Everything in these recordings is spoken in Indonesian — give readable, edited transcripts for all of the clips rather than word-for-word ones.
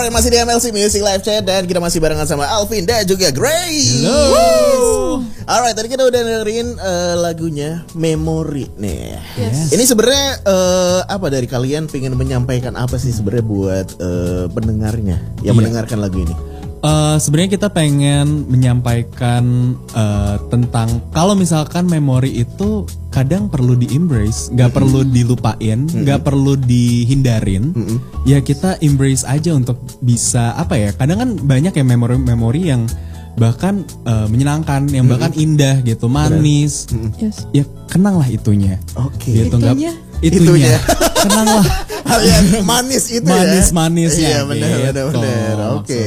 Alright, masih di MLC Music Live Chat dan kita masih barengan sama Alvin dan juga Grace. Halo. Alright, tadi kita udah dengerin lagunya Memory nih. Yes. Ini sebenarnya apa dari kalian pengen menyampaikan apa sih sebenarnya buat pendengarnya yang mendengarkan lagu ini? Sebenarnya kita pengen menyampaikan tentang kalau misalkan memori itu kadang perlu di-embrace, nggak perlu dilupain, nggak perlu dihindarin. Ya kita embrace aja untuk bisa apa ya? Kadang kan banyak ya memori-memori yang bahkan menyenangkan, yang bahkan indah gitu, manis. Yes. Ya kenanglah itunya. Oke. Gitu, Itunya. Kenanglah. Hal yang manis itu Manis ya. Iya, ya. benar. Oke.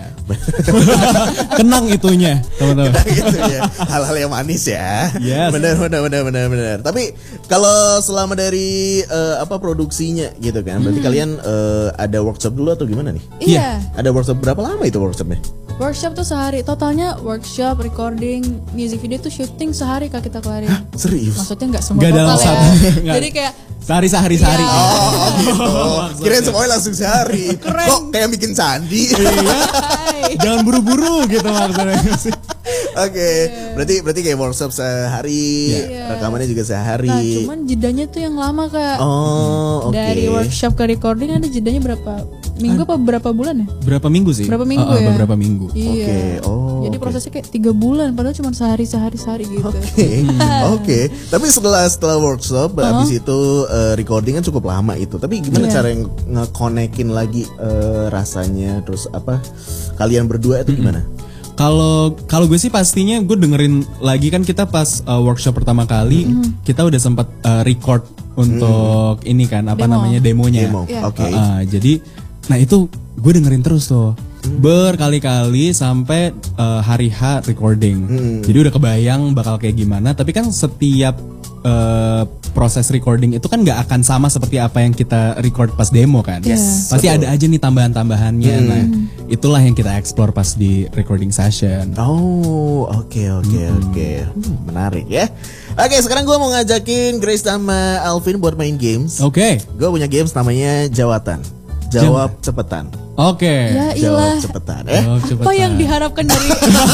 Kenang itunya, teman-teman. Gitu ya. Hal-hal yang manis ya. Yes. Benar. Tapi kalau selama dari produksinya gitu kan, berarti kalian ada workshop dulu atau gimana nih? Iya. Ada workshop berapa lama itu workshopnya? Workshop tuh sehari. Totalnya workshop, recording, music video tuh syuting sehari Kak kita kelarin. Serius? Maksudnya nggak semua Nggak dalam total satu. ya. Jadi kayak Sehari. Oh gitu. Kirain semuanya langsung sehari. Keren. Kok kayak bikin candi? hai. Jangan buru-buru gitu maksudnya. Oke. Berarti kayak workshop sehari, Iya. rekamannya juga sehari. Nah cuman jedanya tuh yang lama Kak. Oh, oke. Dari workshop ke recording ada jedanya berapa minggu apa berapa bulan ya? Berapa minggu sih? Berapa minggu ya? Beberapa minggu. Iya. Oh, Jadi oke. prosesnya kayak 3 bulan padahal cuma sehari gitu. Oke. Tapi setelah workshop habis itu recording kan cukup lama itu. Tapi gimana Iya. cara nge-connectin lagi rasanya terus apa kalian berdua itu gimana? Kalau gue sih pastinya gue dengerin lagi kan kita pas workshop pertama kali kita udah sempat record untuk ini kan apa Demo. namanya demonya. Demo. Iya. Oke. Jadi nah itu gue dengerin terus tuh berkali-kali sampai hari H recording. Jadi udah kebayang bakal kayak gimana. Tapi kan setiap proses recording itu kan nggak akan sama seperti apa yang kita record pas demo kan. Yes, Pasti betul. ada aja nih tambahan-tambahannya. Nah itulah yang kita explore pas di recording session. Oh, oke. Menarik ya. Oke, sekarang gue mau ngajakin Grace sama Alvin buat main games. Oke. Gue punya games namanya Jawatan. Jawab cepetan. Oke. Ya Jawab ilah. cepetan. Jawab Apa cepetan. yang diharapkan dari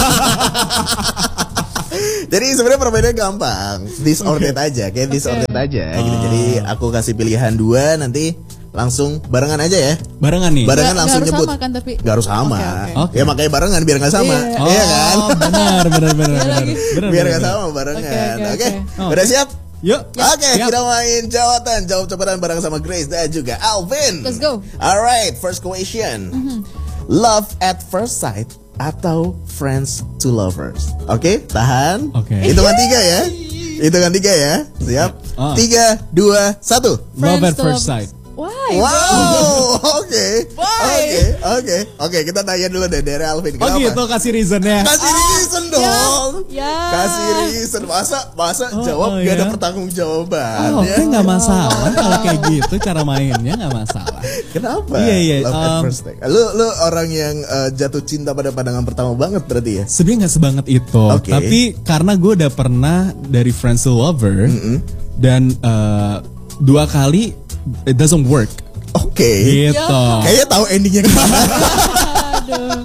Jadi sebenarnya perbedaannya gampang. Disordered aja, kayak disordered aja gitu. Jadi aku kasih pilihan 2 nanti langsung barengan aja ya. Barengan nih. Barengan Nggak langsung harus nyebut. sama kan, tapi? Gak harus sama. Oke. Ya makanya barengan biar gak sama. Iya. Iya kan? Benar. lagi. Biar gak sama barengan. Oke. Oke. Udah siap? Yuk. Oke, Siap. kita main jawatan. Jawab cepetan bareng sama Grace dan juga Alvin. Let's go. Alright, first question. Love at first sight atau friends to lovers? Oke, tahan. Oke. Hitungan 3 ya. Hitungan 3 ya. Siap. 3, 2, 1. Love at Friends to first lovers. sight. Why? Wow, oke. Why? Oke, kita tanya dulu deh dari Alvin. Oh Kenapa? gitu kasih reasonnya. Kasih reason dong. Ya. Kasih reason. Masa jawab gak ada ya. pertanggungjawaban Oh, ya? oke nggak masalah kalau kayak gitu cara mainnya nggak masalah. Kenapa? Iya. Love at first sight. Lu orang yang jatuh cinta pada pandangan pertama banget berarti ya? Sebenarnya nggak sebanget itu, Oke. tapi karena gue udah pernah dari friends to lover dan 2 kali it doesn't work. Oke. Gitu. Kayaknya tahu endingnya kemana. Aduh.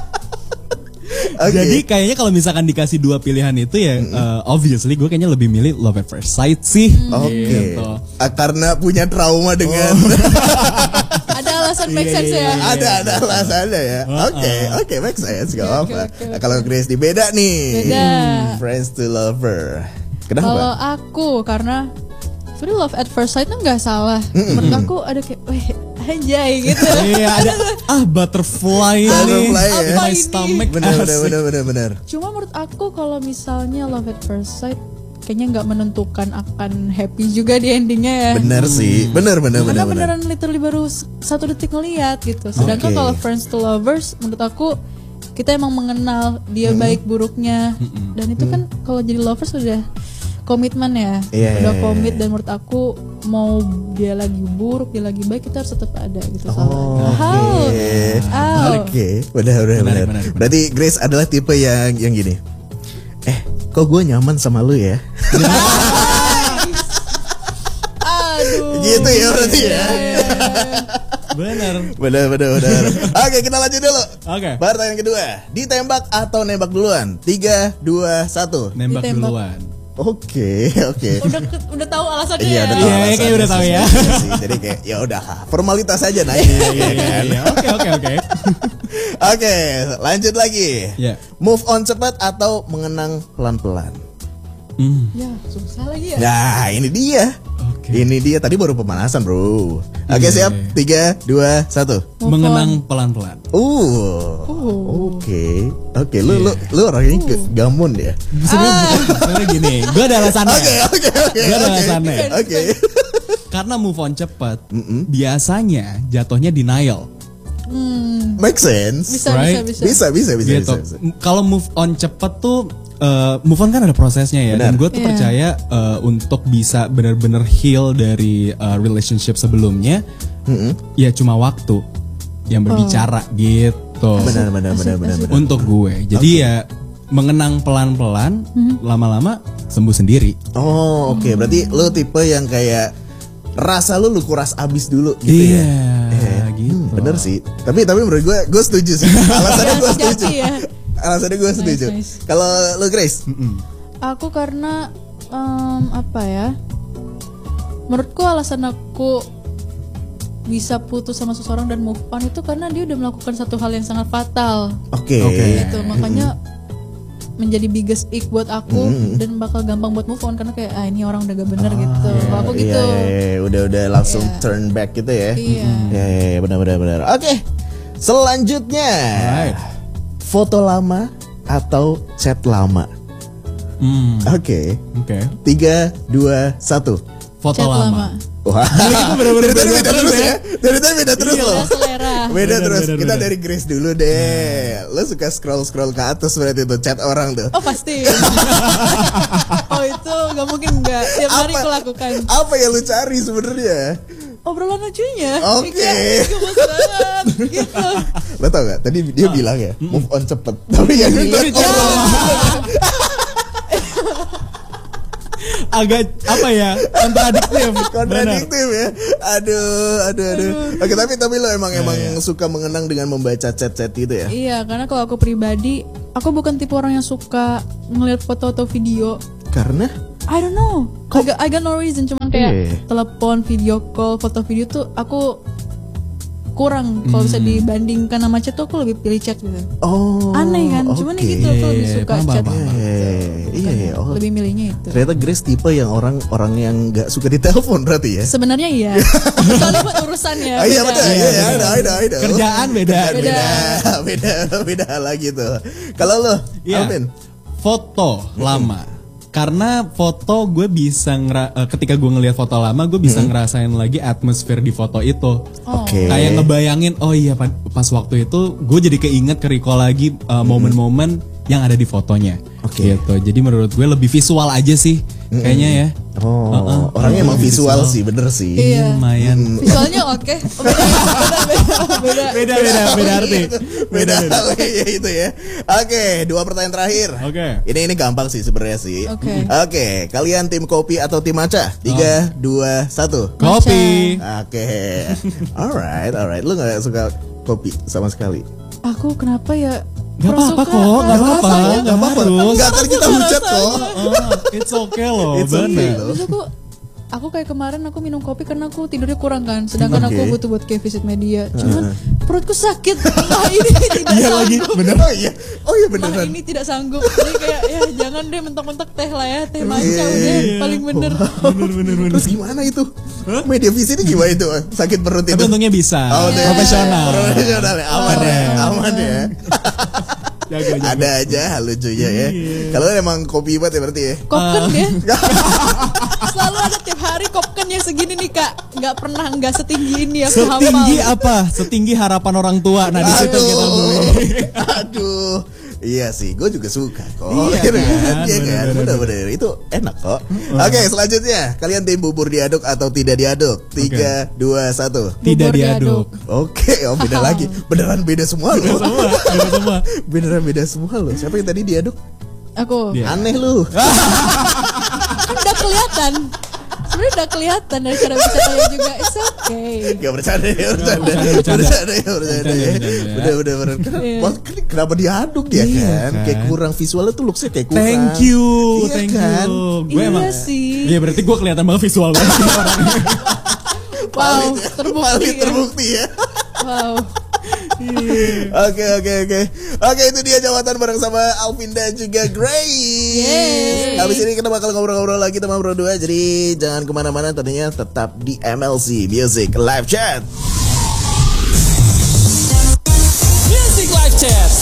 Oke. Jadi kayaknya kalau misalkan dikasih 2 pilihan itu ya obviously gue kayaknya lebih milih love at first sight sih. Oke. Gitu. Karena punya trauma dengan Ada alasan make sense ya. ada alasannya ya. Oke, make sense. Gak apa-apa. oke. Nah, kalau Grace di beda nih. Beda. Friends to lover. Kalau Kenapa? aku karena sebenarnya love at first sight tuh nggak salah. Menurut aku ada kayak, weh, anjay gitu. Iya ada butterfly Butterfly nih ya. in my Apa stomach. Bener. Cuma menurut aku kalau misalnya love at first sight kayaknya nggak menentukan akan happy juga di endingnya ya. Bener sih. Bener. Karena beneran literally baru 1 detik ngeliat gitu. Sedangkan Oke. kalau friends to lovers menurut aku kita emang mengenal dia baik buruknya. Dan itu kan kalau jadi lovers udah komitmen ya. Iya, Udah iya, komit dan menurut aku mau dia lagi buruk, dia lagi baik kita harus tetap ada gitu. Oke. Bener. Menarik. Berarti Grace adalah tipe yang gini. Kok gue nyaman sama lu ya? Aduh. Gitu ya berarti ya. Bener. Benar. Oke, kita lanjut dulu. Oke. Pertanyaan kedua. Ditembak atau nembak duluan? 3, 2, 1. Nembak Ditembak. duluan. Oke. Udah tahu alasannya Iya, ya. udah tahu Iya, alasannya kayak udah tahu sih ya. sebenarnya sih. Jadi kayak ya udah formalitas aja nanya ya kan. Oke. Oke, lanjut lagi. Ya. Move on cepat atau mengenang pelan-pelan? Ya, susah lagi ya. Nah, ini dia. Oke. Ini dia tadi baru pemanasan, Bro. Oke, Iya. siap. 3, 2, 1. Mengenang pelan-pelan. Oke. Lu orangnya gamon ya. Sebenarnya gini, gue ada alasannya. Oke. Gue ada alasannya. Oke. Karena move on cepat, biasanya jatuhnya denial. Make sense. Bisa. Bisa. Gitu. Kalau move on cepet tuh move on kan ada prosesnya ya. Benar. Dan gue tuh Iya. percaya untuk bisa benar-benar heal dari relationship sebelumnya, ya cuma waktu yang berbicara gitu. Benar. Untuk gue, jadi ya mengenang pelan-pelan, lama-lama sembuh sendiri. Oh, oke. Berarti lu tipe yang kayak rasa lu kuras abis dulu gitu ya. Gitu. Bener sih. Tapi menurut gue setuju sih. Alasannya gue setuju. Sejati ya. Alasannya gue setuju. Nice. Kalau lu Grace? Aku karena apa ya? Menurutku alasan aku bisa putus sama seseorang dan move on itu karena dia udah melakukan satu hal yang sangat fatal. Oke. Gitu. Makanya menjadi biggest ick buat aku dan bakal gampang buat move on karena kayak ini orang udah gak bener gitu. Kalau aku gitu. Iya, udah langsung turn back gitu ya. Iya. Iya, benar. Oke. Selanjutnya. Alright. Foto lama atau chat lama? Oke. Oke. 3, 2, 1. Foto Chat lama. Wah, dari tadi beda terus ya. Dari tadi beda terus Iya, loh. selera. Beda terus. Bener, Kita bener. dari Grace dulu deh. Lo suka scroll ke atas berarti tuh chat orang tuh. Oh pasti. Oh itu gak mungkin gak. Tiap hari aku lakukan. Apa yang lu cari sebenarnya? Obrolan lucunya. Oke. Kayak gemes banget. Gitu. Lo tau gak? Tadi dia bilang ya move on cepet. Tapi yang dilihat Agak apa ya, kontradiktif ya. Aduh. Oke, tapi lo emang suka mengenang dengan membaca chat-chat itu ya? Iya, karena kalau aku pribadi, aku bukan tipe orang yang suka ngeliat foto atau video. Karena I don't know. I got no reason. Cuman kayak Iya. telepon, video call, foto video tuh aku kurang. Kalau bisa dibandingkan sama chat tuh aku lebih pilih chat gitu. oh, Aneh kan? Cuman ya gitu aku lebih suka chat. Iya. Oh, Lebih milihnya itu. ternyata Grace tipe yang orang yang nggak suka ditelepon berarti ya? Sebenarnya iya. Soalnya buat urusannya. Oh, iya beda. betul. Iya, ada. Kerjaan beda. Beda lagi tuh. Kalau lo, Iya. Alvin? Foto lama. Karena foto gue bisa ketika gue ngelihat foto lama gue bisa ngerasain lagi atmosfer di foto itu. Oke. Kayak ngebayangin oh iya pas waktu itu gue jadi keinget recall lagi momen-momen yang ada di fotonya. Oke. Gitu. Jadi menurut gue lebih visual aja sih kayaknya ya. Oh, orangnya emang visual sih, bener sih. Iya. Lumayan. Visualnya oke. Beda arti. Beda ya itu ya. Oke, 2 pertanyaan terakhir. Oke. Ini gampang sih sebenarnya sih. Oke. Kalian tim kopi atau tim matcha? 3, 2, 1. Kopi. Oke. Alright. Lu gak suka kopi sama sekali? Aku kenapa ya? Gak apa-apa kok, gak apa-apa. Gak harus. Gak akan kita hujat kok. It's okay loh, It's okay bener. loh. Terus aku kayak kemarin aku minum kopi karena aku tidurnya kurang kan. Sedangkan Oke. aku butuh buat kayak visit media. Cuman perutku sakit. Nah ini tidak Iya lagi, sanggup. bener. Oh iya Nah beneran. ini tidak sanggup. Jadi kayak ya jangan deh mentok-mentok teh lah ya. Teh matcha udah paling bener. Bener. Terus gimana itu? Media visit ini gimana itu? Sakit perut itu? Tapi untungnya bisa. deh. Profesional. Profesional ya. Aman ya. Jago. Ada aja lucunya ya. Kalau emang kopi banget ya berarti ya. Kopken ya. Selalu ada tiap hari kopken yang segini nih kak. Nggak pernah nggak setinggi ini aku hafal. Setinggi apa? Setinggi harapan orang tua. Nah di situ kita beli. Aduh. Iya sih, gue juga suka kok. Iya kan? Iya kan, bener-bener itu enak kok. Oke, selanjutnya kalian tim bubur diaduk atau tidak diaduk? 3, 2, 1. Tidak Bubur diaduk. Oke, beda lagi. Beneran beda semua loh. Beda semua. Beneran beda semua loh. Siapa yang tadi diaduk? Aku Dia. Aneh lu. kan udah kelihatan. Sebenarnya udah kelihatan dari cara bicaranya juga. It's okay. Gak bercanda ya, bercanda. Udah. Wah, kenapa diaduk ya kan? Kayak kurang visualnya tuh looksnya kayak kurang. Thank you. Kan? Gue emang sih. Iya berarti gue kelihatan banget visual banget orangnya. Wow, terbukti ya. Wow. Oke, itu dia jawatan bareng sama Alvin dan juga Grace. Habis ini kita bakal ngobrol-ngobrol lagi sama berdua. Jadi jangan kemana-mana, tadinya tetap di MLC Music Live Chat. Music Live Chat.